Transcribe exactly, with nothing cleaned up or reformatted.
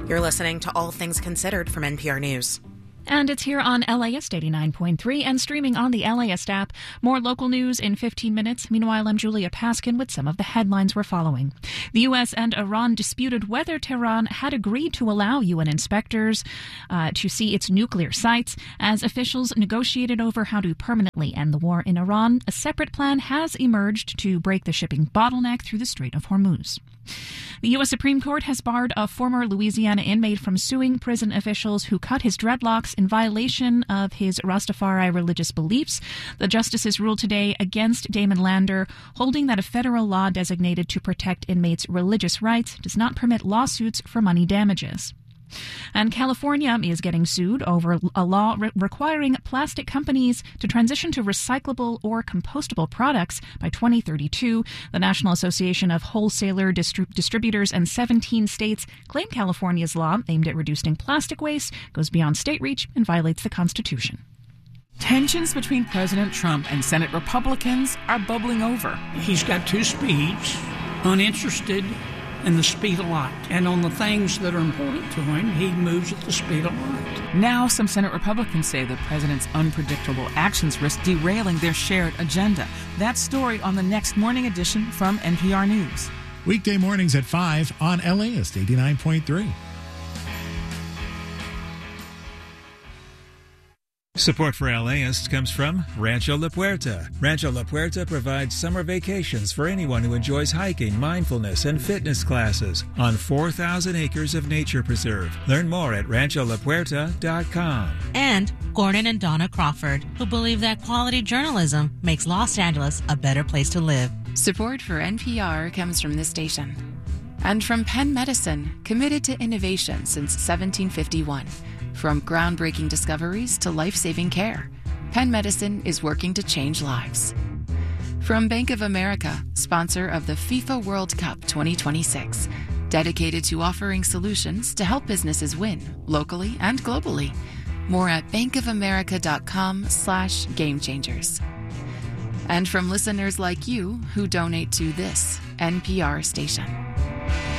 You're listening to All Things Considered from N P R News. And it's here on L A S eighty-nine point three and streaming on the L A S app. More local news in fifteen minutes. Meanwhile, I'm Julia Paskin with some of the headlines we're following. The U S and Iran disputed whether Tehran had agreed to allow U N inspectors uh, to see its nuclear sites. As officials negotiated over how to permanently end the war in Iran, a separate plan has emerged to break the shipping bottleneck through the Strait of Hormuz. The U S Supreme Court has barred a former Louisiana inmate from suing prison officials who cut his dreadlocks in violation of his Rastafari religious beliefs. The justices ruled today against Damon Lander, holding that a federal law designated to protect inmates' religious rights does not permit lawsuits for money damages. And California is getting sued over a law re- requiring plastic companies to transition to recyclable or compostable products by twenty thirty-two. The National Association of Wholesaler Distri- Distributors and seventeen states claim California's law, aimed at reducing plastic waste, goes beyond state reach and violates the Constitution. Tensions between President Trump and Senate Republicans are bubbling over. He's got two speeds, uninterested and the speed of light. And on the things that are important to him, he moves at the speed of light. Now, some Senate Republicans say the president's unpredictable actions risk derailing their shared agenda. That story on the next morning edition from N P R News. Weekday mornings at five on L A S eighty-nine point three. Support for L A S comes from Rancho La Puerta. Rancho La Puerta provides summer vacations for anyone who enjoys hiking, mindfulness, and fitness classes on four thousand acres of nature preserve. Learn more at rancho la puerta dot com. And Gordon and Donna Crawford, who believe that quality journalism makes Los Angeles a better place to live. Support for N P R comes from this station. And from Penn Medicine, committed to innovation since seventeen fifty-one. From groundbreaking discoveries to life-saving care, Penn Medicine is working to change lives. From Bank of America, sponsor of the FIFA World Cup twenty twenty-six, dedicated to offering solutions to help businesses win, locally and globally. More at bankofamerica.com slash game changers. And from listeners like you who donate to this N P R station.